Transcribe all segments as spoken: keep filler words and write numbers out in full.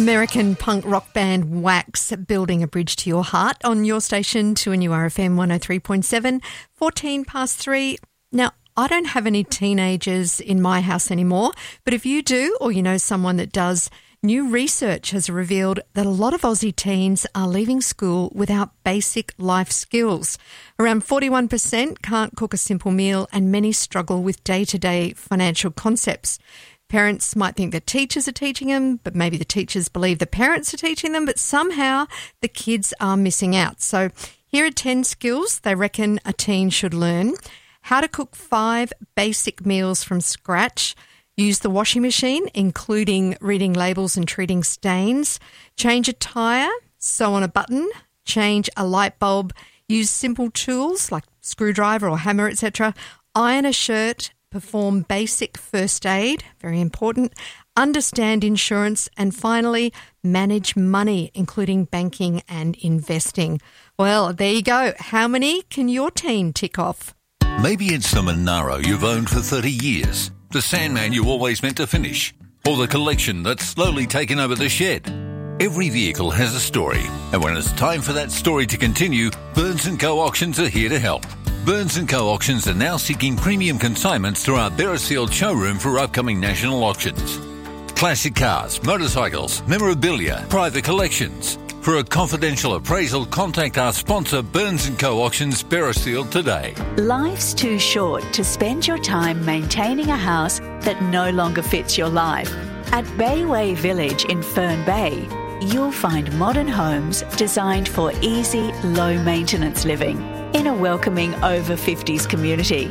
American punk rock band Wax, Building a Bridge to Your Heart on your station to N U R F M one oh three point seven, fourteen past three. Now, I don't have any teenagers in my house anymore, but if you do or you know someone that does, new research has revealed that a lot of Aussie teens are leaving school without basic life skills. Around forty-one percent can't cook a simple meal and many struggle with day-to-day financial concepts. Parents might think that teachers are teaching them, but maybe the teachers believe the parents are teaching them, but somehow the kids are missing out. So here are ten skills they reckon a teen should learn. How to cook five basic meals from scratch. Use the washing machine, including reading labels and treating stains. Change a tyre, sew on a button. Change a light bulb. Use simple tools like screwdriver or hammer, et cetera. Iron a shirt. Perform basic first aid, very important, understand insurance, and finally, manage money, including banking and investing. Well, there you go. How many can your teen tick off? Maybe it's the Monaro you've owned for thirty years, the Sandman you always meant to finish, or the collection that's slowly taken over the shed. Every vehicle has a story, and when it's time for that story to continue, Burns and Co Auctions are here to help. Burns and Co Auctions are now seeking premium consignments through our Beresfield showroom for upcoming national auctions. Classic cars, motorcycles, memorabilia, private collections. For a confidential appraisal, contact our sponsor Burns and Co Auctions Beresfield today. Life's too short to spend your time maintaining a house that no longer fits your life. At Bayway Village in Fern Bay, you'll find modern homes designed for easy, low-maintenance living in a welcoming over fifties community.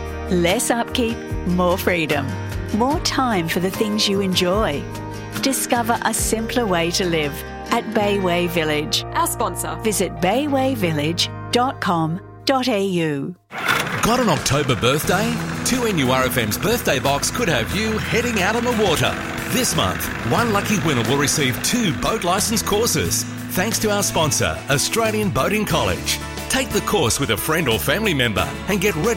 Less upkeep, more freedom, more time for the things you enjoy. Discover a simpler way to live at Bayway Village. Our sponsor. Visit bayway village dot com dot a u. Got an October birthday? two N U R F M's birthday box could have you heading out on the water. This month, one lucky winner will receive two boat licence courses, thanks to our sponsor, Australian Boating College. Take the course with a friend or family member and get ready